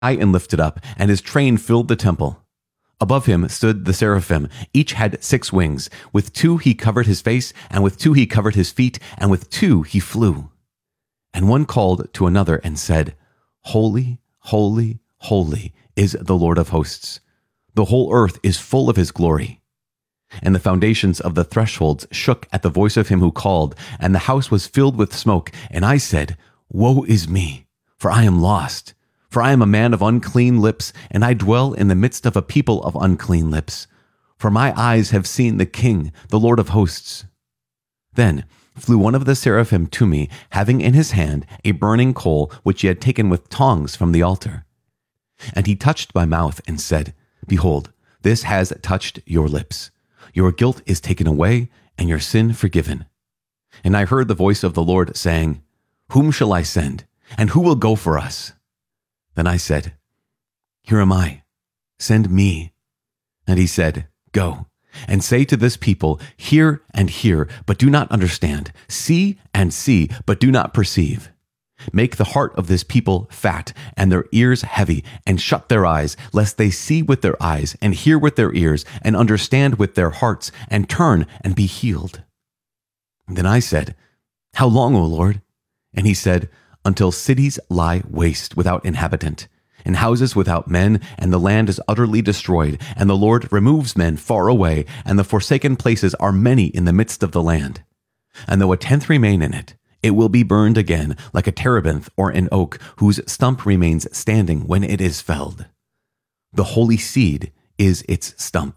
high and lifted up, and his train filled the temple. Above him stood the seraphim. Each had 6 wings. With 2 he covered his face, and with 2 he covered his feet, and with 2 he flew. And one called to another and said, Holy, holy, holy is the Lord of hosts. The whole earth is full of his glory. And the foundations of the thresholds shook at the voice of him who called, and the house was filled with smoke. And I said, Woe is me, for I am lost. For I am a man of unclean lips, and I dwell in the midst of a people of unclean lips. For my eyes have seen the King, the Lord of hosts. Then flew one of the seraphim to me, having in his hand a burning coal, which he had taken with tongs from the altar. And he touched my mouth and said, Behold, this has touched your lips. Your guilt is taken away, and your sin forgiven. And I heard the voice of the Lord saying, Whom shall I send, and who will go for us? Then I said, Here am I, send me. And he said, Go, and say to this people, Hear and hear, but do not understand. See and see, but do not perceive. Make the heart of this people fat, and their ears heavy, and shut their eyes, lest they see with their eyes, and hear with their ears, and understand with their hearts, and turn and be healed. Then I said, How long, O Lord? And he said, Until cities lie waste without inhabitant, and houses without men, and the land is utterly destroyed, and the Lord removes men far away, and the forsaken places are many in the midst of the land. And though 1/10 remain in it, it will be burned again, like a terebinth or an oak, whose stump remains standing when it is felled. The holy seed is its stump.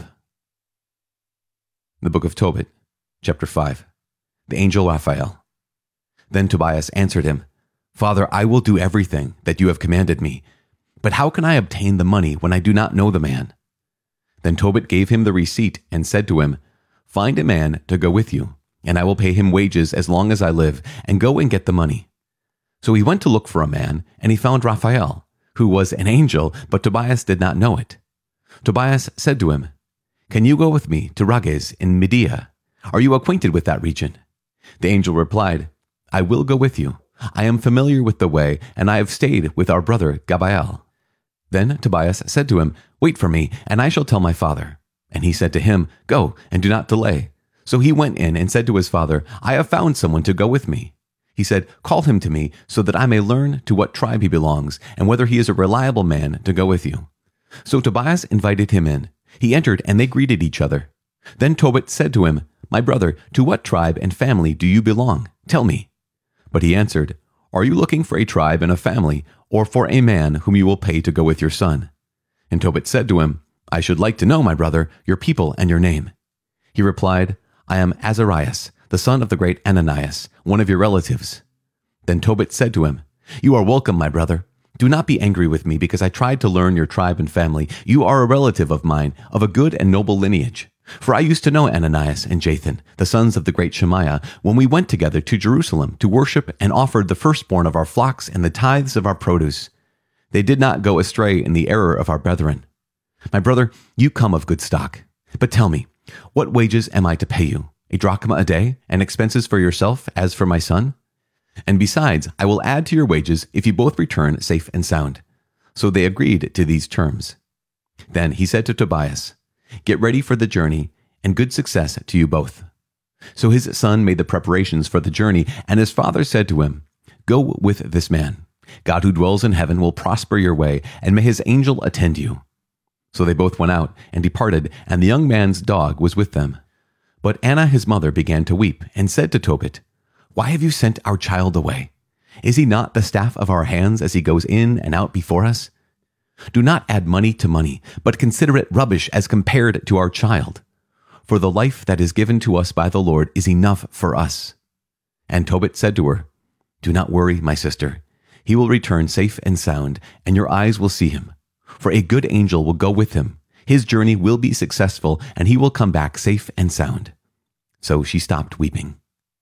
The book of Tobit, chapter 5. The angel Raphael. Then Tobias answered him, Father, I will do everything that you have commanded me, but how can I obtain the money when I do not know the man? Then Tobit gave him the receipt and said to him, Find a man to go with you, and I will pay him wages as long as I live, and go and get the money. So he went to look for a man, and he found Raphael, who was an angel, but Tobias did not know it. Tobias said to him, Can you go with me to Rages in Media? Are you acquainted with that region? The angel replied, I will go with you. I am familiar with the way, and I have stayed with our brother Gabael. Then Tobias said to him, Wait for me, and I shall tell my father. And he said to him, Go, and do not delay. So he went in and said to his father, I have found someone to go with me. He said, Call him to me, so that I may learn to what tribe he belongs, and whether he is a reliable man to go with you. So Tobias invited him in. He entered, and they greeted each other. Then Tobit said to him, My brother, to what tribe and family do you belong? Tell me. But he answered, Are you looking for a tribe and a family, or for a man whom you will pay to go with your son? And Tobit said to him, I should like to know, my brother, your people and your name. He replied, I am Azarias, the son of the great Ananias, one of your relatives. Then Tobit said to him, You are welcome, my brother. Do not be angry with me because I tried to learn your tribe and family. You are a relative of mine, of a good and noble lineage. For I used to know Ananias and Jathan, the sons of the great Shemaiah, when we went together to Jerusalem to worship and offered the firstborn of our flocks and the tithes of our produce. They did not go astray in the error of our brethren. My brother, you come of good stock. But tell me, what wages am I to pay you? A drachma a day, and expenses for yourself as for my son? And besides, I will add to your wages if you both return safe and sound. So they agreed to these terms. Then he said to Tobias, Get ready for the journey, and good success to you both. So his son made the preparations for the journey, and his father said to him, Go with this man. God who dwells in heaven will prosper your way, and may his angel attend you. So they both went out and departed, and the young man's dog was with them. But Anna his mother began to weep, and said to Tobit, Why have you sent our child away? Is he not the staff of our hands as he goes in and out before us? Do not add money to money, but consider it rubbish as compared to our child. For the life that is given to us by the Lord is enough for us. And Tobit said to her, Do not worry, my sister. He will return safe and sound, and your eyes will see him. For a good angel will go with him. His journey will be successful, and he will come back safe and sound. So she stopped weeping.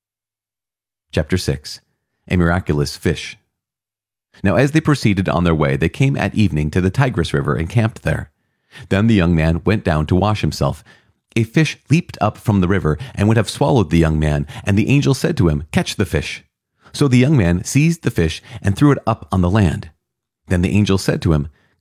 Chapter 6. A miraculous fish. Now as they proceeded on their way, they came at evening to the Tigris River and camped there. Then the young man went down to wash himself. A fish leaped up from the river and would have swallowed the young man, and the angel said to him, Catch the fish. So the young man seized the fish and threw it up on the land. Then the angel said to him,